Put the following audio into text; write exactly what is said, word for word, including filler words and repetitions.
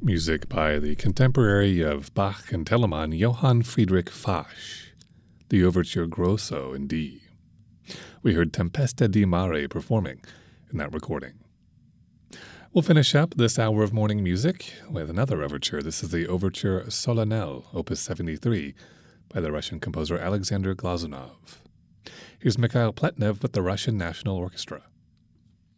Music by the contemporary of Bach and Telemann, Johann Friedrich Fasch, the Overture Grosso in D. We heard Tempesta di Mare performing in that recording. We'll finish up this hour of morning music with another overture. This is the Overture Solennelle, Opus seventy-three, by the Russian composer Alexander Glazunov. Here's Mikhail Pletnev with the Russian National Orchestra.